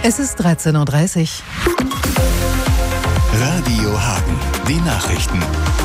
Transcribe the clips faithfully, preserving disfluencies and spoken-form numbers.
Es ist dreizehn Uhr dreißig. Radio Hagen, die Nachrichten.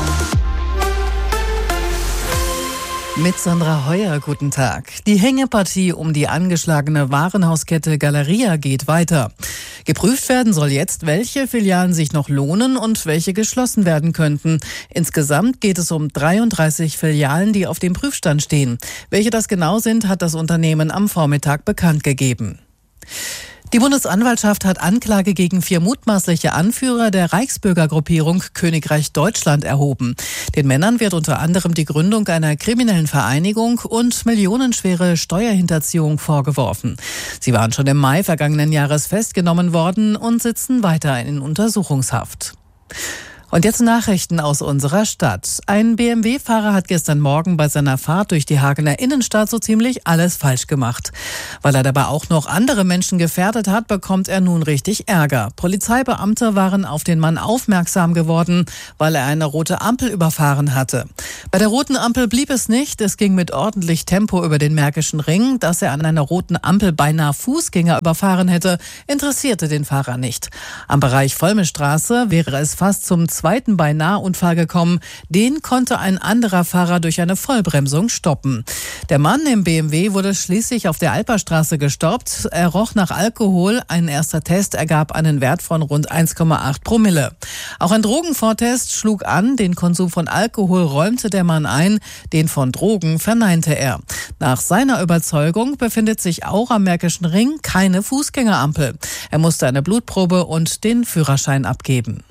Mit Sandra Heuer, guten Tag. Die Hängepartie um die angeschlagene Warenhauskette Galeria geht weiter. Geprüft werden soll jetzt, welche Filialen sich noch lohnen und welche geschlossen werden könnten. Insgesamt geht es um dreiunddreißig Filialen, die auf dem Prüfstand stehen. Welche das genau sind, hat das Unternehmen am Vormittag bekannt gegeben. Die Bundesanwaltschaft hat Anklage gegen vier mutmaßliche Anführer der Reichsbürgergruppierung Königreich Deutschland erhoben. Den Männern wird unter anderem die Gründung einer kriminellen Vereinigung und millionenschwere Steuerhinterziehung vorgeworfen. Sie waren schon im Mai vergangenen Jahres festgenommen worden und sitzen weiter in Untersuchungshaft. Und jetzt Nachrichten aus unserer Stadt. Ein B M W-Fahrer hat gestern Morgen bei seiner Fahrt durch die Hagener Innenstadt so ziemlich alles falsch gemacht. Weil er dabei auch noch andere Menschen gefährdet hat, bekommt er nun richtig Ärger. Polizeibeamte waren auf den Mann aufmerksam geworden, weil er eine rote Ampel überfahren hatte. Bei der roten Ampel blieb es nicht. Es ging mit ordentlich Tempo über den Märkischen Ring. Dass er an einer roten Ampel beinahe Fußgänger überfahren hätte, interessierte den Fahrer nicht. Am Bereich Vollmestraße wäre es fast zum zweiten Beinahe-Unfall gekommen. Den konnte ein anderer Fahrer durch eine Vollbremsung stoppen. Der Mann im B M W wurde schließlich auf der Alperstraße gestoppt. Er roch nach Alkohol. Ein erster Test ergab einen Wert von rund eins Komma acht Promille. Auch ein Drogenvortest schlug an. Den Konsum von Alkohol räumte der Mann ein. Den von Drogen verneinte er. Nach seiner Überzeugung befindet sich auch am Märkischen Ring keine Fußgängerampel. Er musste eine Blutprobe und den Führerschein abgeben.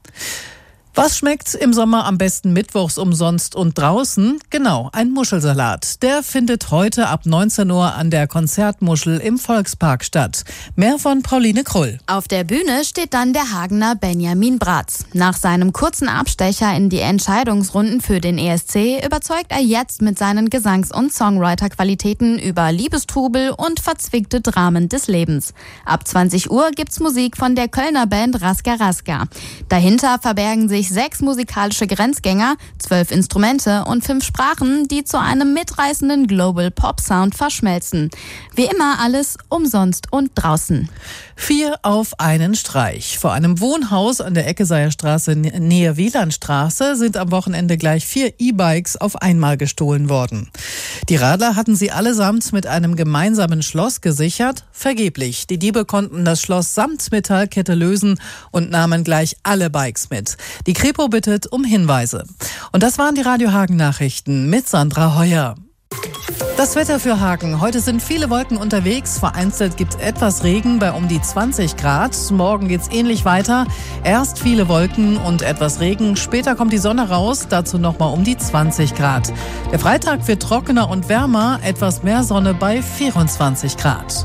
Was schmeckt im Sommer am besten mittwochs umsonst und draußen? Genau, ein Muschelsalat. Der findet heute ab neunzehn Uhr an der Konzertmuschel im Volkspark statt. Mehr von Pauline Krull. Auf der Bühne steht dann der Hagener Benjamin Bratz. Nach seinem kurzen Abstecher in die Entscheidungsrunden für den E S C überzeugt er jetzt mit seinen Gesangs- und Songwriter-Qualitäten über Liebestrubel und verzwickte Dramen des Lebens. Ab zwanzig Uhr gibt's Musik von der Kölner Band Raska Raska. Dahinter verbergen sich sechs musikalische Grenzgänger, zwölf Instrumente und fünf Sprachen, die zu einem mitreißenden Global Pop Sound verschmelzen. Wie immer alles umsonst und draußen. Vier auf einen Streich. Vor einem Wohnhaus an der Eckeseierstraße nähe Wielandstraße sind am Wochenende gleich vier E-Bikes auf einmal gestohlen worden. Die Radler hatten sie allesamt mit einem gemeinsamen Schloss gesichert. Vergeblich. Die Diebe konnten das Schloss samt Metallkette lösen und nahmen gleich alle Bikes mit. Die Kripo bittet um Hinweise. Und das waren die Radio Hagen Nachrichten mit Sandra Heuer. Das Wetter für Hagen. Heute sind viele Wolken unterwegs. Vereinzelt gibt es etwas Regen bei um die zwanzig Grad. Morgen geht's ähnlich weiter. Erst viele Wolken und etwas Regen. Später kommt die Sonne raus. Dazu nochmal um die zwanzig Grad. Der Freitag wird trockener und wärmer. Etwas mehr Sonne bei vierundzwanzig Grad.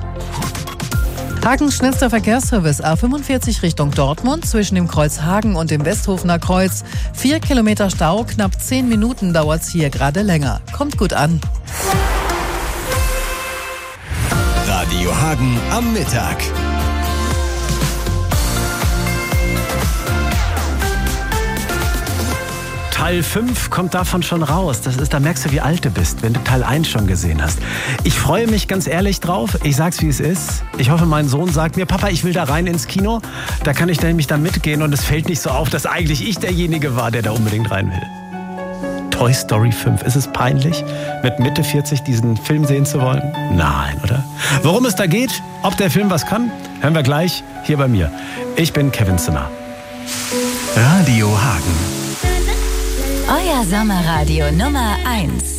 Hagens schnellster Verkehrsservice A fünfundvierzig Richtung Dortmund zwischen dem Kreuz Hagen und dem Westhofener Kreuz. Vier Kilometer Stau, knapp zehn Minuten dauert's hier gerade länger. Kommt gut an. Radio Hagen am Mittag. Teil fünf kommt davon schon raus. Das ist, da merkst du, wie alt du bist, wenn du Teil eins schon gesehen hast. Ich freue mich ganz ehrlich drauf. Ich sag's, wie es ist. Ich hoffe, mein Sohn sagt mir, Papa, ich will da rein ins Kino. Da kann ich nämlich dann mitgehen und es fällt nicht so auf, dass eigentlich ich derjenige war, der da unbedingt rein will. Toy Story fünf. Ist es peinlich, mit Mitte vierzig diesen Film sehen zu wollen? Nein, oder? Worum es da geht, ob der Film was kann, hören wir gleich hier bei mir. Ich bin Kevin Zimmer. Radio Hagen. Euer Sommerradio Nummer eins.